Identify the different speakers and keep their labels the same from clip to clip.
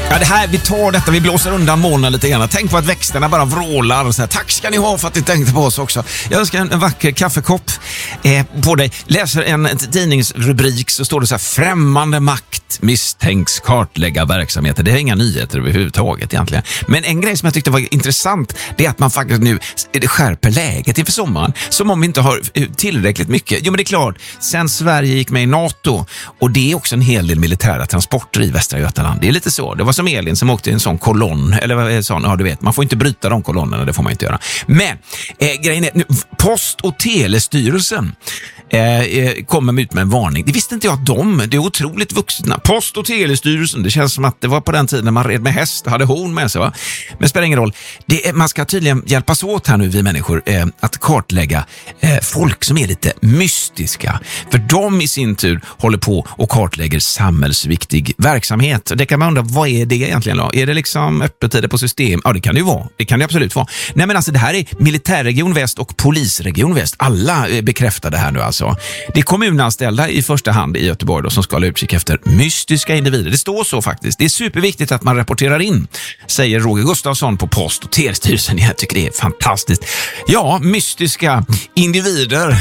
Speaker 1: Ja, det här, vi tar detta, vi blåser undan molnen lite grann. Tänk på att växterna bara vrålar. Så här, tack ska ni ha för att ni tänkte på oss också. Jag önskar en vacker kaffekopp på dig. Läser en tidningsrubrik så står det så här: främmande makt misstänks kartlägga verksamheter. Det är inga nyheter överhuvudtaget egentligen. Men en grej som jag tyckte var intressant, det är att man faktiskt nu skärper läget inför sommaren. Som om vi inte har tillräckligt mycket. Jo, men det är klart, sen Sverige gick med i NATO, och det är också en hel del militära transporter i Västra Götaland. Det är lite så. Det var som Elin som åkte i en sån kolonn, eller vad är det sån? Ja, du vet, man får inte bryta de kolonnerna, det får man inte göra. Men grejen är, nu, Post- och telestyrelsen kommer ut med en varning. Det visste inte jag att det är otroligt vuxna. Post- och telestyrelsen, det känns som att det var på den tiden man red med häst, hade horn med sig, va? Men spelar ingen roll. Man ska tydligen hjälpas åt här nu, vi människor, att kartlägga folk som är lite mystiska. För de i sin tur håller på och kartlägger samhällsviktig verksamhet. Det kan man undra, vad är det egentligen då? Är det liksom öppettider på system? Ja, det kan det ju vara. Det kan det absolut vara. Nej, men alltså det här är militärregion Väst och polisregion Väst. Alla bekräftar det här nu alltså. Det är kommunanställda i första hand i Göteborg då, som ska hålla utkik efter mystiska individer. Det står så faktiskt. Det är superviktigt att man rapporterar in, säger Roger Gustafsson på Post- och telestyrelsen. Jag tycker det är fantastiskt. Ja, mystiska individer.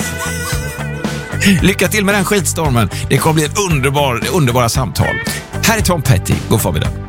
Speaker 1: Lycka till med den skitstormen. Det kommer bli ett underbara samtal. Här är Tom Petty. God förmiddag.